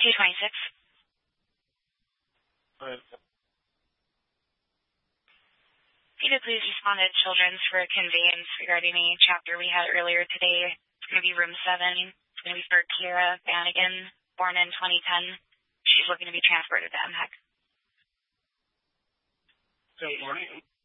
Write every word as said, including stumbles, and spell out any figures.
two twenty-six. Right. If you could please respond to Children's for conveyance regarding a chapter we had earlier today. It's going to be room seven. It's going to be for Kira Bannigan, born in twenty ten. She's looking to be transported to M H E C. Good morning.